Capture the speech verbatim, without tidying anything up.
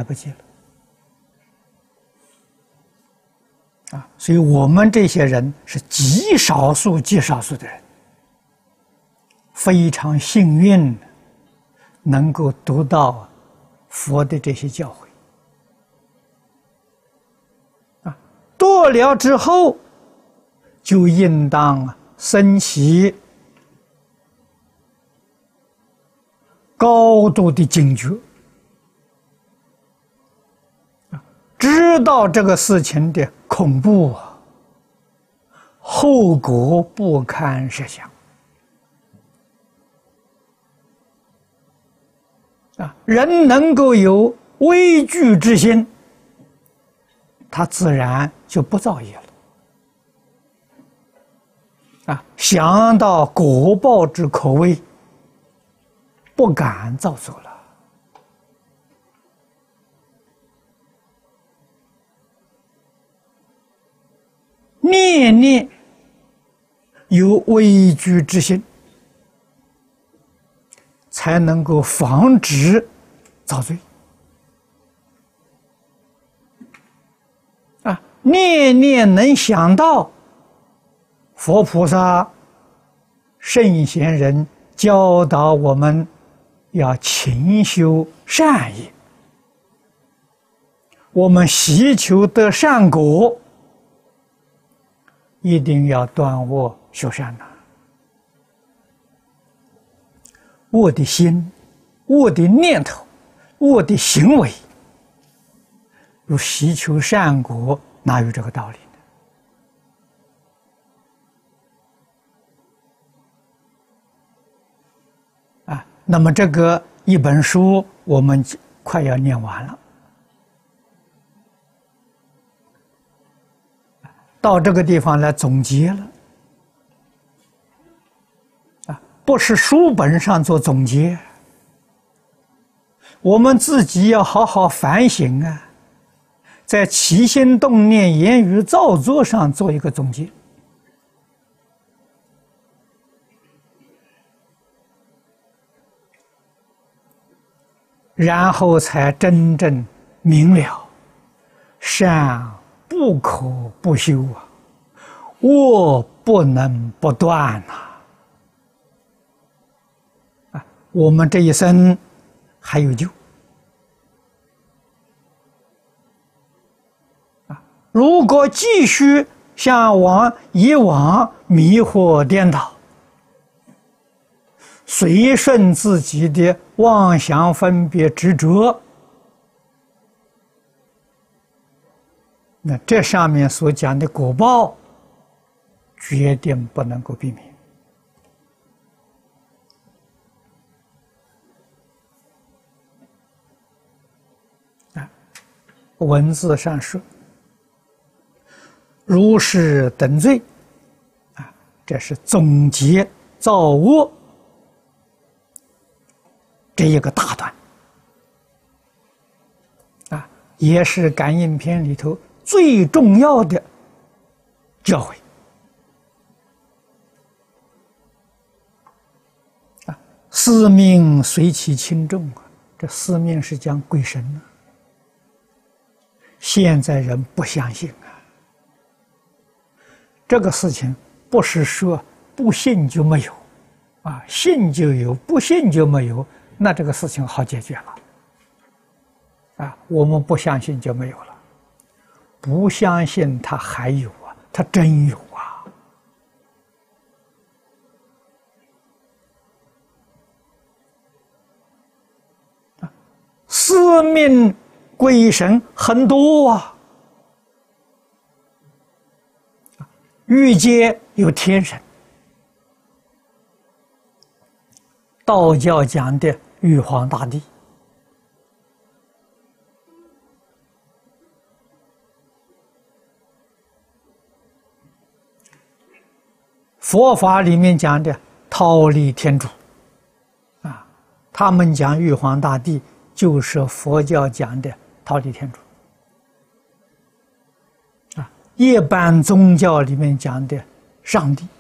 不及了。啊，所以我们这些人是极少数、极少数的人，非常幸运，能够读到佛的这些教诲。啊，读了之后，就应当升起高度的警觉，知道这个事情的恐怖啊，后果不堪设想啊！人能够有畏惧之心，他自然就不造业了啊！想到果报之可畏，不敢造作了。念念有畏惧之心，才能够防止造罪啊！念念能想到佛菩萨、圣贤人教导我们要勤修善业，我们希求得善果，一定要断恶修善呐！我的心、我的念头、我的行为，如希求善果，哪有这个道理呢？啊，那么这个一本书我们快要念完了。到这个地方来总结了，啊，不是书本上做总结，我们自己要好好反省啊，在起心动念、言语造作上做一个总结，然后才真正明了善不可不修啊，恶不能不断呐！啊，我们这一生还有救啊！如果继续像往以往迷惑颠倒，随顺自己的妄想分别执着，那这上面所讲的果报，决定不能够避免。啊，文字上说，如是等罪，啊，这是总结造恶这一个大段，啊，也是感应篇里头最重要的教诲啊！四命随其轻重啊，这四命是讲鬼神啊。现在人不相信啊，这个事情不是说不信就没有啊，信就有，不信就没有，那这个事情好解决了啊。我们不相信就没有了。不相信他还有啊，他真有啊！啊，四命鬼神很多啊，欲界有天神，道教讲的玉皇大帝。佛法里面讲的忉利天主，啊，他们讲玉皇大帝，就是佛教讲的忉利天主，啊，一般宗教里面讲的上帝，